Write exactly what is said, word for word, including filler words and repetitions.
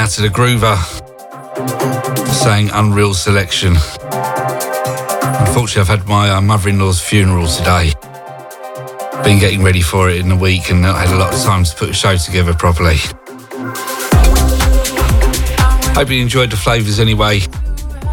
out to the Groover saying unreal selection. Unfortunately, I've had my uh, mother-in-law's funeral today. Been getting ready for it in the week and not had a lot of time to put a show together properly. Hope you enjoyed the flavours anyway.